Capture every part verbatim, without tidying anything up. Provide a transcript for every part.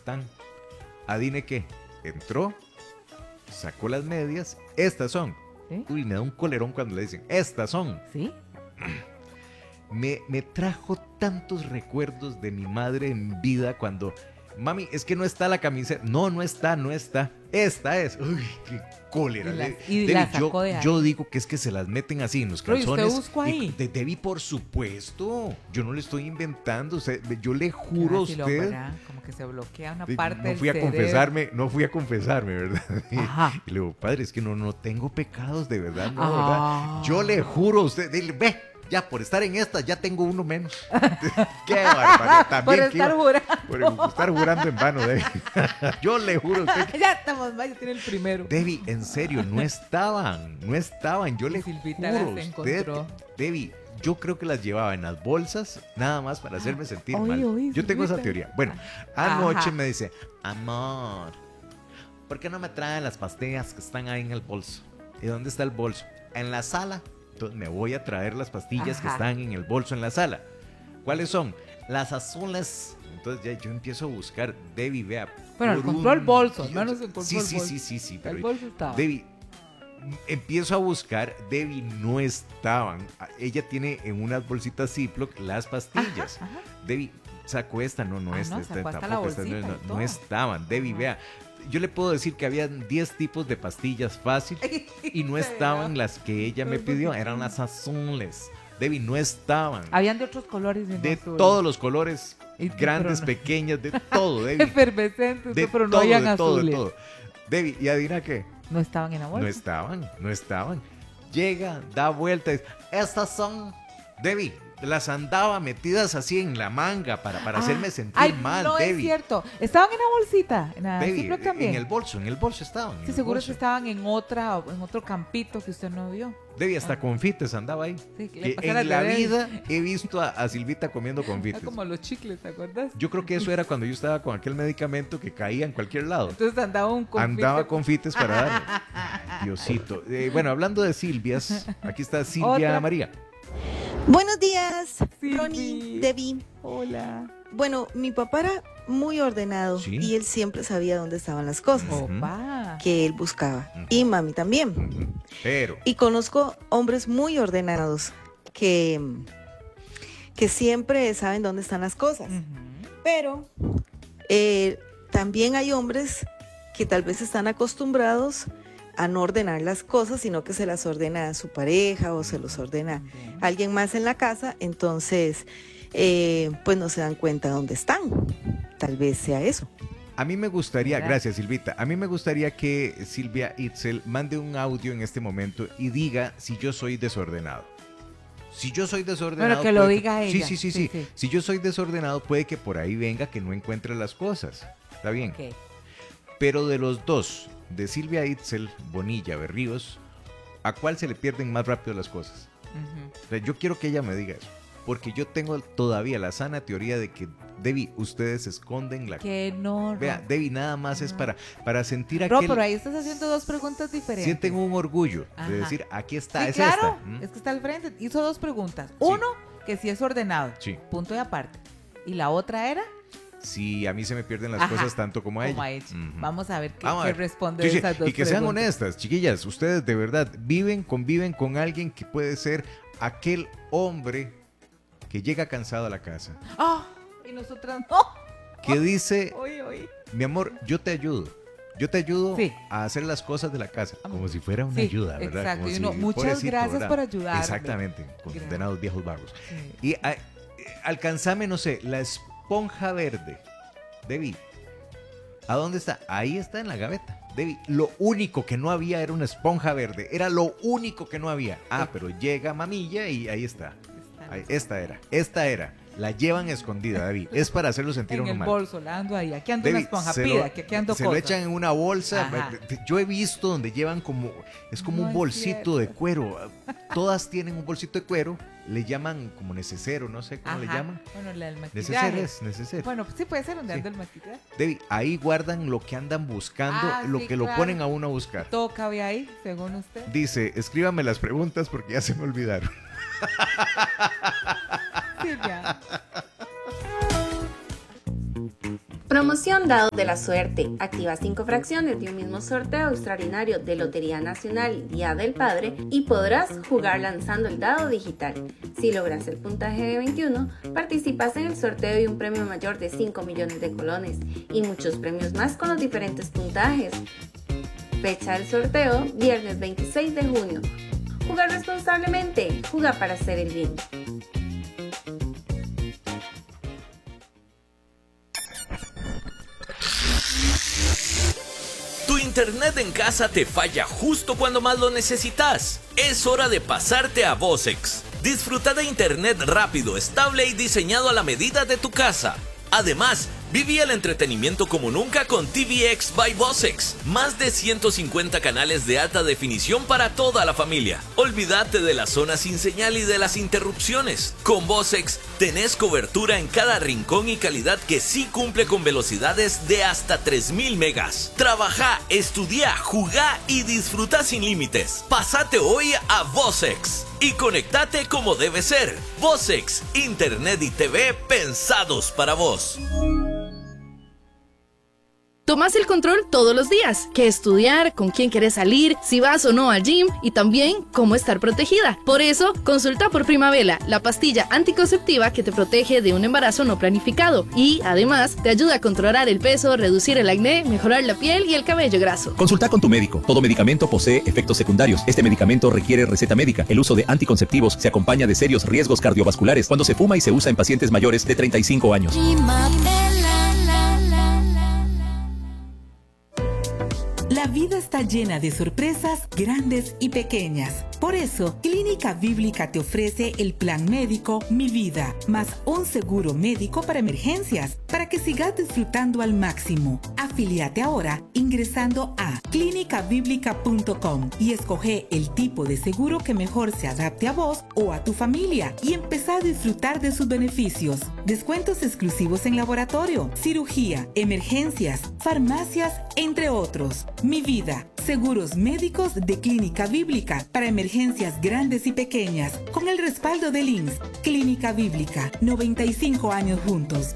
están. Adivine qué, entró, sacó las medias, estas son. ¿Sí? Uy, me da un colerón cuando le dicen, estas son. ¿Sí? Me, me trajo tantos recuerdos de mi madre en vida cuando, mami, es que no está la camiseta. No, no está, no está. Esta es. Uy, qué cólera. Y la- De- y Debbie, la sacó yo, de ahí. yo digo que es que se las meten así en los Pero, ¿y usted calzones. buscó ahí? de Debbie, por supuesto. Yo no le estoy inventando. O sea, yo le juro a Ah, sí, lo usted. verá, como que se bloquea una de- parte no del fui a cerebro. confesarme, no fui a confesarme, ¿verdad? Ajá. Y le digo, padre, es que no, no tengo pecados, de verdad, no, Ah. ¿verdad? Yo le juro a usted, dile, ve, ya por estar en esta, ya tengo uno menos. Qué barbaridad. También Por que estar iba- jurando. por estar jurando en vano, Debbie. Yo le juro a usted que... Ya estamos mal, ya tiene el primero. Debbie, en serio, no estaban, no estaban. Yo Y le Silvita juro las a usted, encontró. Debbie, yo creo que las llevaba en las bolsas, nada más para hacerme sentir Oí, mal. oí, Yo tengo esa Silvita. teoría. Bueno, Ajá. anoche me dice, amor, ¿por qué no me traen las pastillas que están ahí en el bolso? ¿Y dónde está el bolso? En la sala. Entonces me voy a traer las pastillas que Ajá. están en el bolso en la sala. ¿Cuáles son? Las azules. Entonces ya yo empiezo a buscar, Debbie, vea. Bueno, por encontró un el bolso, al Dios. menos encontró sí, el sí, bolso. sí, sí, sí, pero El bolso estaba. Debbie, empiezo a buscar, Debbie, no estaban. Ella tiene en unas bolsitas Ziploc las pastillas. Ajá, ajá. Debbie, sacó esta, no, no Ah, esta, no, esta sacó hasta tampoco la esta, no, bolsita no, y no todo. estaban. Debbie, Ajá. vea, yo le puedo decir que habían diez tipos de pastillas fácil y no estaban las que ella me pidió, eran las azules. Debbie, no estaban. Habían de otros colores. y no De azules. todos los colores, Y- grandes, pero no- pequeñas, de todo, Debbie. Efervescentes, De pero no todo, habían de todo, de azules. todo. Debbie, ¿y adivina qué? No estaban en la bolsa. No estaban, no estaban. Llega, da vuelta y dice, estas son, Debbie, las andaba metidas así en la manga para, para Ah, hacerme sentir ay, mal, no Debbie. es cierto. Estaban en la bolsita. En la Debbie, Ziploc también. en el bolso, en el bolso estaban. en Sí, el seguro bolso. que estaban en otra, en otro campito que usted no vio. Debbie, hasta Ah. confites andaba ahí. Sí, que le Que pasé en las la de Debbie. vida he visto a, a Silvita comiendo Ah, confites. como los chicles, ¿te acuerdas? Yo creo que eso era cuando yo estaba con aquel medicamento que caía en cualquier lado. Entonces andaba un confite. Andaba confites para darle. Diosito. Eh, bueno, hablando de Silvias, aquí está Silvia Otra. María. Buenos días, Silvi. Ronnie, Debbie. Hola. Bueno, mi papá era muy ordenado Sí. y él siempre sabía dónde estaban las cosas Ujú. Opa. que él buscaba. Ujú. Y mami también. Ujú. Pero, Y conozco hombres muy ordenados que, que siempre saben dónde están las cosas. Ujú. Pero eh, también hay hombres que tal vez están acostumbrados a no ordenar las cosas, sino que se las ordena a su pareja o se los ordena También. alguien más en la casa, entonces eh, pues no se dan cuenta dónde están. Tal vez sea eso. a mí me gustaría, ¿Verdad? gracias Silvita, a mí me gustaría que Silvia Itzel mande un audio en este momento y diga si yo soy desordenado. Si yo soy desordenado... Bueno, que lo puede diga Sí, ella. sí, sí, Sí, sí, sí. Si yo soy desordenado, puede que por ahí venga que no encuentre las cosas. Está bien. Ok. Pero de los dos, de Silvia Itzel, Bonilla, Berríos, ¿a cuál se le pierden más rápido las cosas? Ujú. O sea, yo quiero que ella me diga eso. Porque yo tengo todavía la sana teoría de que, Debbie, ustedes esconden la... Que no. Vea, Ro. Debbie, nada más es para, para sentir Ro, aquel... pero ahí estás haciendo dos preguntas diferentes. Sienten un orgullo Ajá. de decir, aquí está, Sí, es claro, esta. ¿Mm? es que está al frente. Hizo dos preguntas. Uno, que si es ordenado. Sí. Punto y aparte. Y la otra era Si a mí se me pierden las Ajá, cosas tanto como a ella. como a ella. Ujú. Vamos a ver qué, Vamos a qué ver. responde Sí, de sí, esas dos y que sean preguntas. honestas, chiquillas. Ustedes de verdad viven, conviven con alguien que puede ser aquel hombre que llega cansado a la casa, Ah, y nosotras no. que dice, Oye, oye. mi amor, yo te ayudo. Yo te ayudo Sí. a hacer las cosas de la casa, como si fuera una Sí, ayuda, ¿verdad? exacto. Como Y si- uno, muchas pobrecito, gracias ¿verdad? por ayudarme. Exactamente, Gracias. condenados viejos vagos. Sí. Y a- eh, alcanzame, no sé, la esponja verde. Debbie, ¿a dónde está? Ahí está en la gaveta. Debbie, lo único que no había era una esponja verde. Era lo único que no había. Ah, pero llega mamilla y ahí está. Está Ahí- esta era, esta era. La llevan escondida, Debbie. Es para hacerlo sentir en uno el mal. bolso, la ando ahí. Aquí ando Debbie, una esponja, se pida, lo- que aquí ando se cosas. lo echan en una bolsa. Ajá. Yo he visto donde llevan como, es como No un es bolsito de cierto. cuero. Todas tienen un bolsito de cuero. Le llaman como necesero, no sé cómo le Ajá. llaman. Bueno, la del Neceser maquillaje. es, neceser. Bueno, sí puede ser donde Sí. anda el maquillaje. Debbie, ahí guardan lo que andan buscando, Ah, lo sí, que lo claro. ponen a uno a buscar. Todo cabe ahí, según usted. Dice, escríbame las preguntas porque ya se me olvidaron. Silvia. Promoción Dados de la Suerte. Activa cinco fracciones de un mismo sorteo extraordinario de Lotería Nacional Día del Padre y podrás jugar lanzando el dado digital. Si logras el puntaje de veintiuno, participas en el sorteo de un premio mayor de cinco millones de colones y muchos premios más con los diferentes puntajes. Fecha del sorteo, viernes veintiséis de junio. Jugar responsablemente. Juega para hacer el bien. Tu internet en casa te falla justo cuando más lo necesitas. Es hora de pasarte a Vocex. Disfruta de internet rápido, estable y diseñado a la medida de tu casa. Además, viví el entretenimiento como nunca con T V X by Vocex. Más de ciento cincuenta canales de alta definición para toda la familia. Olvídate de la zona sin señal y de las interrupciones. Con Vocex tenés cobertura en cada rincón y calidad que sí cumple con velocidades de hasta tres mil megas. Trabaja, estudia, jugá y disfruta sin límites. Pásate hoy a Vocex y conectate como debe ser. Vocex, internet y T V pensados para vos. Tomás el control todos los días, qué estudiar, con quién querés salir, si vas o no al gym y también cómo estar protegida. Por eso, consulta por Primavela, la pastilla anticonceptiva que te protege de un embarazo no planificado y, además, te ayuda a controlar el peso, reducir el acné, mejorar la piel y el cabello graso. Consulta con tu médico. Todo medicamento posee efectos secundarios. Este medicamento requiere receta médica. El uso de anticonceptivos se acompaña de serios riesgos cardiovasculares cuando se fuma y se usa en pacientes mayores de treinta y cinco años. La vida está llena de sorpresas grandes y pequeñas. Por eso, Clínica Bíblica te ofrece el plan médico Mi Vida, más un seguro médico para emergencias, para que sigas disfrutando al máximo. Afíliate ahora ingresando a clínica bíblica punto com y escoge el tipo de seguro que mejor se adapte a vos o a tu familia y empezá a disfrutar de sus beneficios. Descuentos exclusivos en laboratorio, cirugía, emergencias, farmacias, entre otros. Mi Vida, seguros médicos de Clínica Bíblica para emergencias grandes y pequeñas, con el respaldo del I N S. Clínica Bíblica, noventa y cinco años juntos.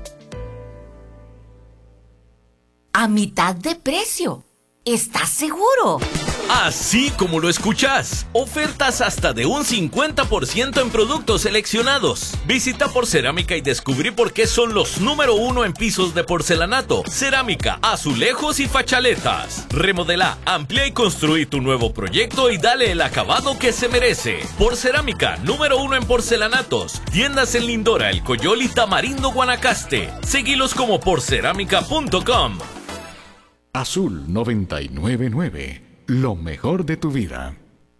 A mitad de precio. ¿Estás seguro? Así como lo escuchás, ofertas hasta de un cincuenta por ciento en productos seleccionados. Visita Porcerámica y descubrí por qué son los número uno en pisos de porcelanato, cerámica, azulejos y fachaletas. Remodela, amplía y construí tu nuevo proyecto y dale el acabado que se merece. Porcerámica, número uno en porcelanatos. Tiendas en Lindora, El Coyol y Tamarindo, Guanacaste. Seguilos como porcerámica punto com. Azul noventa y nueve punto nueve. Lo mejor de tu vida.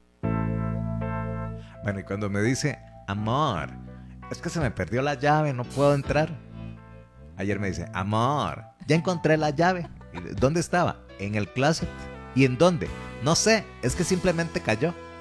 Bueno, y cuando me dice, amor, es que se me perdió la llave, no puedo entrar. Ayer me dice, amor, ya encontré la llave. ¿Dónde estaba? En el closet. ¿Y en dónde? No sé, es que simplemente cayó.